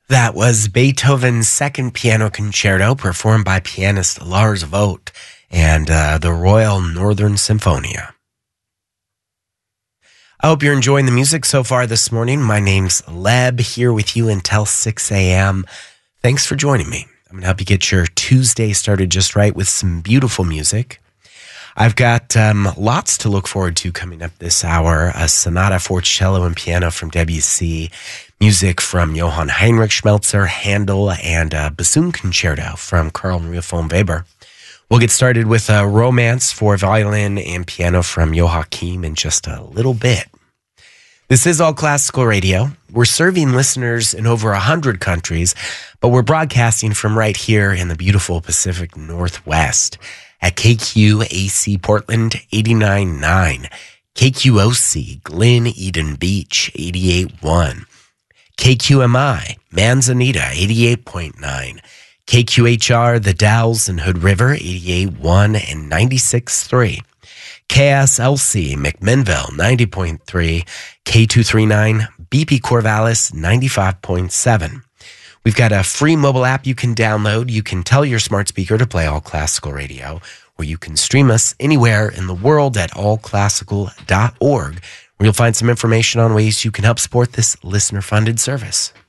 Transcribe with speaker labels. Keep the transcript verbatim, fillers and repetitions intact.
Speaker 1: That was Beethoven's Second Piano Concerto, performed by pianist Lars Vogt and uh, the Royal Northern Symphonia. I hope you're enjoying the music so far this morning. My name's Leb, here with you until six a.m. Thanks for joining me. I'm going to help you get your Tuesday started just right with some beautiful music. I've got um, lots to look forward to coming up this hour. A sonata for cello and piano from Debussy, music from Johann Heinrich Schmelzer, Handel, and a bassoon concerto from Carl Maria von Weber. We'll get started with a romance for violin and piano from Joachim in just a little bit. This is All Classical Radio. We're serving listeners in over one hundred countries, but we're broadcasting from right here in the beautiful Pacific Northwest at K Q A C Portland eighty-nine point nine, K Q O C Glen Eden Beach eighty-eight point one, K Q M I Manzanita eighty-eight point nine, K Q H R The Dalles and Hood River eighty-eight point one and ninety-six point three, K S L C McMinnville ninety point three, K two thirty-nine B P Corvallis ninety-five point seven. We've got a free mobile app you can download. You can tell your smart speaker to play All Classical Radio, or you can stream us anywhere in the world at all classical dot org, where you'll find some information on ways you can help support this listener-funded service.